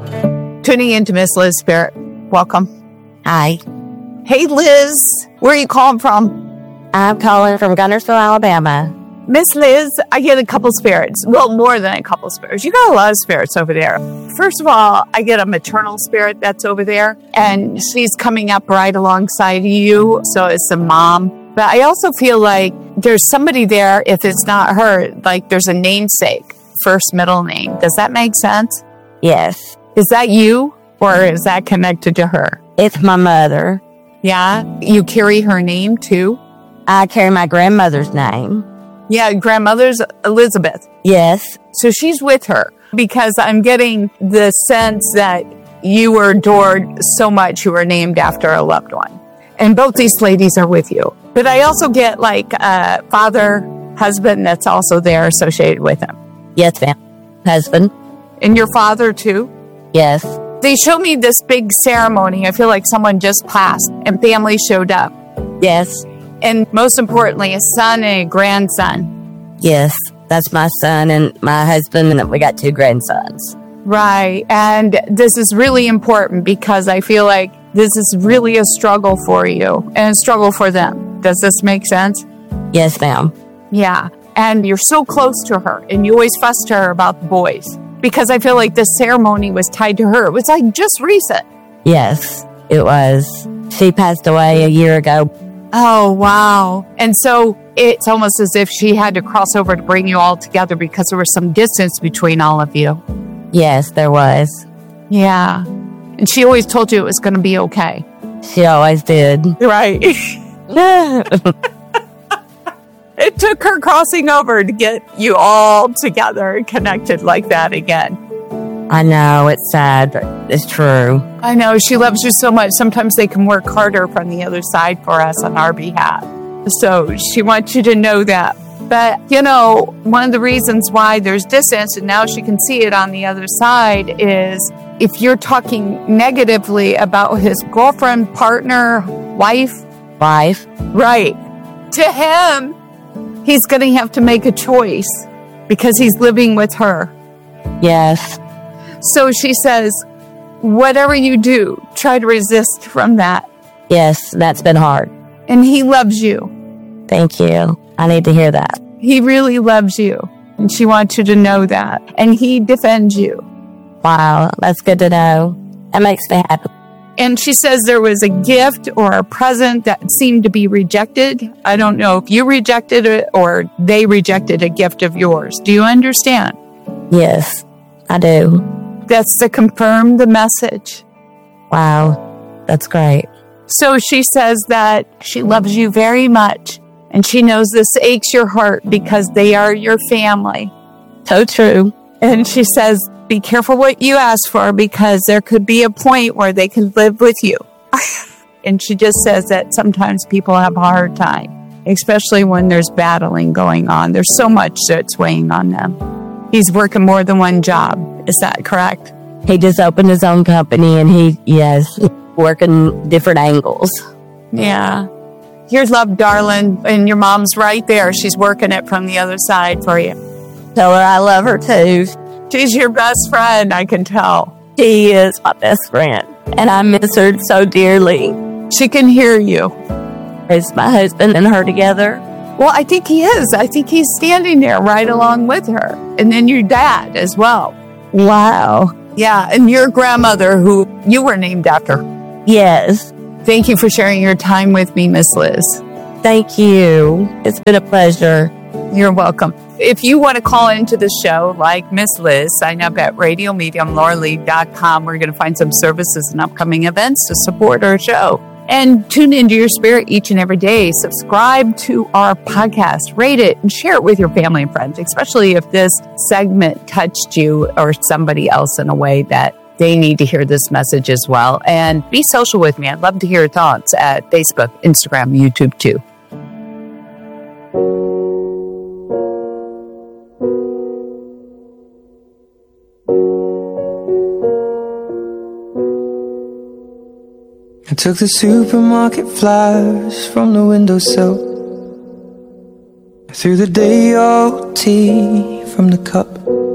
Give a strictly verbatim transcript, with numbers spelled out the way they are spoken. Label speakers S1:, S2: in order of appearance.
S1: Tuning into Miss Liz Spirit. Welcome.
S2: Hi.
S1: Hey, Liz. Where are you calling from?
S2: I'm calling from Gunnersville, Alabama.
S1: Miss Liz, I get a couple spirits. Well, more than a couple spirits. You got a lot of spirits over there. First of all, I get a maternal spirit that's over there, and she's coming up right alongside you. So it's the mom. But I also feel like there's somebody there, if it's not her, like there's a namesake, first, middle name. Does that make sense?
S2: Yes.
S1: Is that you, or is that connected to her?
S2: It's my mother.
S1: Yeah? You carry her name, too?
S2: I carry my grandmother's name.
S1: Yeah, grandmother's Elizabeth.
S2: Yes.
S1: So she's with her, because I'm getting the sense that you were adored so much you were named after a loved one. And both these ladies are with you. But I also get like a father, husband that's also there associated with him.
S2: Yes, ma'am. Husband.
S1: And your father, too?
S2: Yes.
S1: They showed me this big ceremony. I feel like someone just passed and family showed up.
S2: Yes.
S1: And most importantly, a son and a grandson.
S2: Yes. That's my son and my husband, and we got two grandsons.
S1: Right. And this is really important because I feel like this is really a struggle for you and a struggle for them. Does this make sense?
S2: Yes, ma'am.
S1: Yeah. And you're so close to her, and you always fuss to her about the boys. Because I feel like this ceremony was tied to her. It was like just recent.
S2: Yes, it was. She passed away a year ago.
S1: Oh, wow. And so it's almost as if she had to cross over to bring you all together because there was some distance between all of you.
S2: Yes, there was.
S1: Yeah. And she always told you it was going to be okay.
S2: She always did.
S1: Right. It took her crossing over to get you all together and connected like that again.
S2: I know, it's sad, but it's true.
S1: I know, she loves you so much. Sometimes they can work harder from the other side for us on our behalf. So she wants you to know that. But, you know, one of the reasons why there's distance, and now she can see it on the other side, is if you're talking negatively about his girlfriend, partner, wife.
S2: Wife.
S1: Right. To him, he's going to have to make a choice because he's living with her.
S2: Yes.
S1: So she says, whatever you do, try to resist from that.
S2: Yes, that's been hard.
S1: And he loves you.
S2: Thank you. I need to hear that.
S1: He really loves you. And she wants you to know that. And he defends you.
S2: Wow, that's good to know. That makes me happy.
S1: And she says there was a gift or a present that seemed to be rejected. I don't know if you rejected it or they rejected a gift of yours. Do you understand?
S2: Yes, I do.
S1: That's to confirm the message.
S2: Wow, that's great.
S1: So she says that she loves you very much. And she knows this aches your heart because they are your family.
S2: So true.
S1: And she says, be careful what you ask for because there could be a point where they can live with you. And she just says that sometimes people have a hard time, especially when there's battling going on. There's so much that's weighing on them. He's working more than one job. Is that correct?
S2: He just opened his own company and he, yes, working different angles.
S1: Yeah. Here's love, darling. And your mom's right there. She's working it from the other side for you.
S2: Tell her I love her too.
S1: She's your best friend, I can tell.
S2: She is my best friend. And I miss her so dearly.
S1: She can hear you.
S2: Is my husband and her together?
S1: Well, I think he is. I think he's standing there right along with her. And then your dad as well.
S2: Wow.
S1: Yeah, and your grandmother, who you were named after.
S2: Yes.
S1: Thank you for sharing your time with me, Miss Liz.
S2: Thank you. It's been a pleasure.
S1: You're welcome. If you want to call into the show like Miss Liz, sign up at radio medium laura lee dot com. We're going to find some services and upcoming events to support our show. And tune into your spirit each and every day. Subscribe to our podcast, rate it, and share it with your family and friends, especially if this segment touched you or somebody else in a way that they need to hear this message as well. And be social with me. I'd love to hear your thoughts at Facebook, Instagram, YouTube too.
S3: I took the supermarket flyers from the windowsill. I threw the day old tea from the cup.